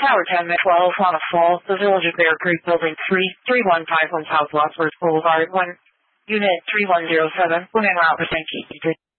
Tower 10 at 12 on a fall, the Village of Bear Creek Building 3, 3151 South Wadsworth Boulevard 1, Unit 3107, Women Route St.